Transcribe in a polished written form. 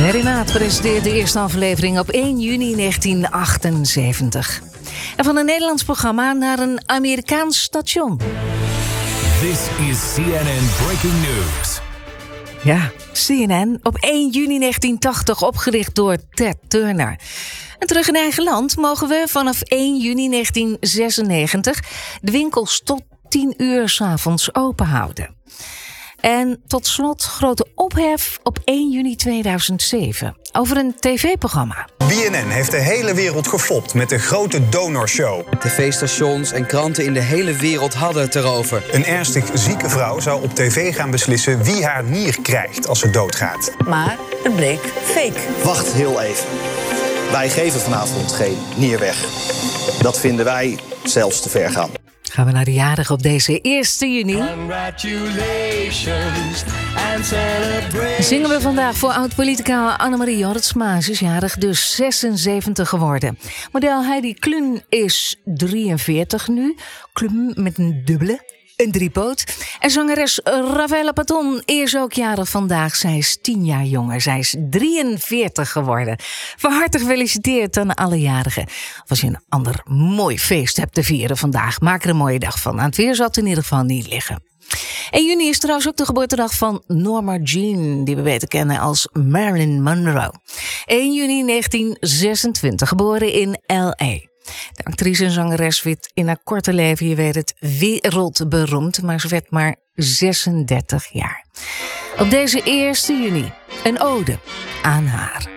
Harry Maat presenteert de eerste aflevering op 1 juni 1978. En van een Nederlands programma naar een Amerikaans station. This is CNN Breaking News. Ja, CNN op 1 juni 1980 opgericht door Ted Turner. En terug in eigen land mogen we vanaf 1 juni 1996 de winkels tot 10 uur 's avonds open houden. En tot slot grote ophef op 1 juni 2007 over een tv-programma. BNN heeft de hele wereld gefopt met de grote donorshow. TV-stations en kranten in de hele wereld hadden het erover. Een ernstig zieke vrouw zou op tv gaan beslissen wie haar nier krijgt als ze doodgaat. Maar het bleek fake. Wacht heel even. Wij geven vanavond geen nier weg. Dat vinden wij zelfs te ver gaan. Gaan we naar de jarige op deze 1 juni. Zingen we vandaag voor oud-politica Annemarie Jorritsma. Ze is jarig, dus 76 geworden. Model Heidi Klum is 43 nu. Klum met een dubbele. Een driepoot. En zangeres Rafaela Paton is ook jarig vandaag. Zij is 10 jaar jonger. Zij is 43 geworden. Van harte gefeliciteerd aan alle jarigen. Of als je een ander mooi feest hebt te vieren vandaag, maak er een mooie dag van. Aan het weer zal het in ieder geval niet liggen. 1 juni is trouwens ook de geboortedag van Norma Jean, die we beter kennen als Marilyn Monroe. 1 juni 1926, geboren in L.A. De actrice en zangeres werd in haar korte leven, je weet het, wereldberoemd, maar ze werd maar 36 jaar. Op deze 1 juni een ode aan haar.